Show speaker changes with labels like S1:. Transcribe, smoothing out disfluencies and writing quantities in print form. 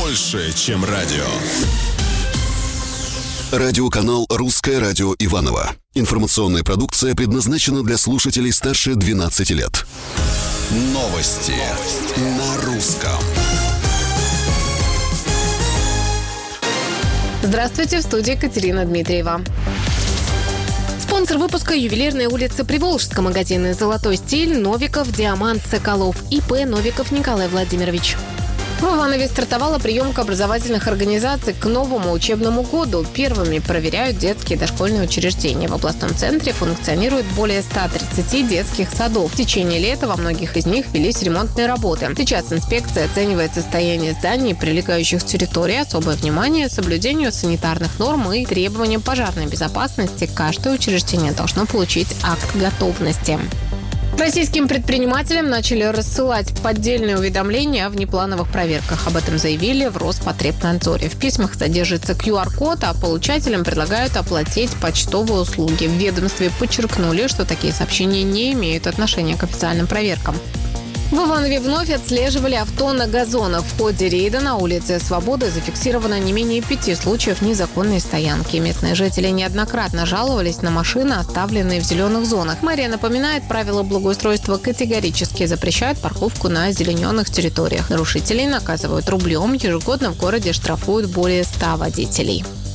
S1: больше, чем радио.
S2: Радиоканал «Русское радио Иваново». Информационная продукция предназначена для слушателей старше 12 лет.
S1: Новости на русском.
S3: Здравствуйте, в студии Катерина Дмитриева. Спонсор выпуска — ювелирная улица Приволжска, магазины «Золотой стиль», «Новиков», «Диамант», «Соколов», ИП «Новиков» Николай Владимирович. В Иванове стартовала приемка образовательных организаций к новому учебному году. Первыми проверяют детские и дошкольные учреждения. В областном центре функционирует более 130 детских садов. В течение лета во многих из них велись ремонтные работы. Сейчас инспекция оценивает состояние зданий и прилегающих территорий. Особое внимание соблюдению санитарных норм и требованиям пожарной безопасности. Каждое учреждение должно получить акт готовности. Российским предпринимателям начали рассылать поддельные уведомления о внеплановых проверках. Об этом заявили в Роспотребнадзоре. В письмах содержится QR-код, а получателям предлагают оплатить почтовые услуги. В ведомстве подчеркнули, что такие сообщения не имеют отношения к официальным проверкам. В Иванове вновь отслеживали авто на газонах. В ходе рейда на улице Свободы зафиксировано не менее 5 случаев незаконной стоянки. Местные жители неоднократно жаловались на машины, оставленные в зеленых зонах. Мэрия напоминает, правила благоустройства категорически запрещают парковку на озелененных территориях. Нарушителей наказывают рублем. Ежегодно в городе штрафуют более 100 водителей.